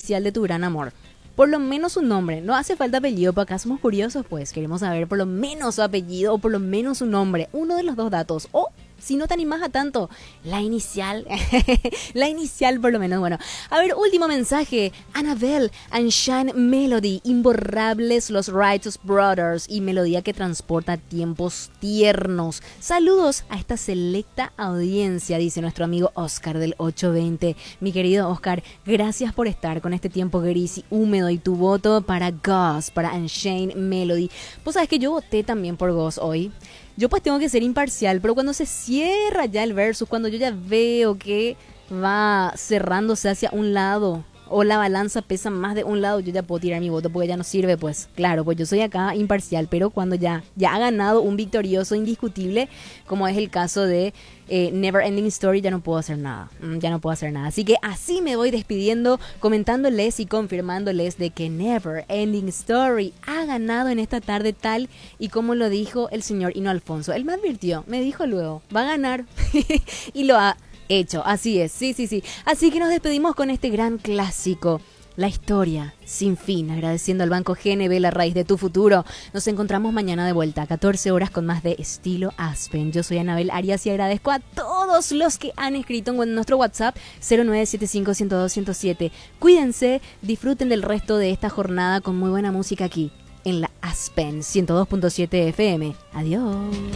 inicial de tu gran amor. Por lo menos su nombre. No hace falta apellido, para acá somos curiosos, pues. Queremos saber por lo menos su apellido o por lo menos su nombre. Uno de los dos datos. O, si no te animas a tanto, la inicial. La inicial por lo menos. Bueno, a ver, último mensaje. Annabelle and Shine Melody. Imborrables los Righteous Brothers. Y melodía que transporta tiempos tiernos. Saludos a esta selecta audiencia, dice nuestro amigo Oscar del 820. Mi querido Oscar, gracias por estar con este tiempo gris y húmedo. Y tu voto para Ghost, para Unchained Melody. Pues sabes que yo voté también por Ghost hoy. Yo pues tengo que ser imparcial, pero cuando se cierra ya el versus, cuando yo ya veo que va cerrándose hacia un lado o la balanza pesa más de un lado, yo ya puedo tirar mi voto porque ya no sirve, pues claro, pues yo soy acá imparcial, pero cuando ya ha ganado un victorioso indiscutible, como es el caso de Never Ending Story, ya no puedo hacer nada, así que así me voy despidiendo, comentándoles y confirmándoles de que Never Ending Story ha ganado en esta tarde tal y como lo dijo el señor Hino Alfonso. Él me advirtió, me dijo luego, va a ganar y lo ha hecho, así es, sí. Así que nos despedimos con este gran clásico, La Historia Sin Fin, agradeciendo al Banco GNB, la raíz de tu futuro. Nos encontramos mañana de vuelta a 14 horas con más de Estilo Aspen. Yo soy Anabel Arias y agradezco a todos los que han escrito en nuestro WhatsApp 0975-102-107. Cuídense, disfruten del resto de esta jornada con muy buena música aquí en la Aspen 102.7 FM. Adiós.